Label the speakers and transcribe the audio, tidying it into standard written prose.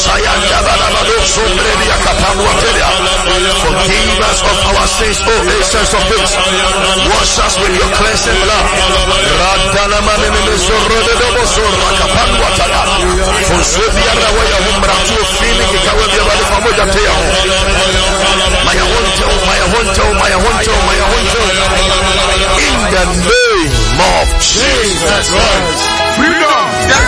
Speaker 1: Forgive us of our sins, O essence of grace. Wash us with your cleansing blood. In the name of Jesus Christ. Freedom.